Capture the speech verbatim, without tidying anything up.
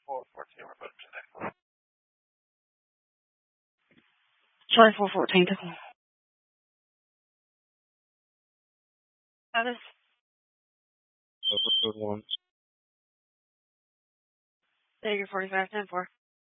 Charlie four fourteen. Status. Episode one. Figure forty-five ten four.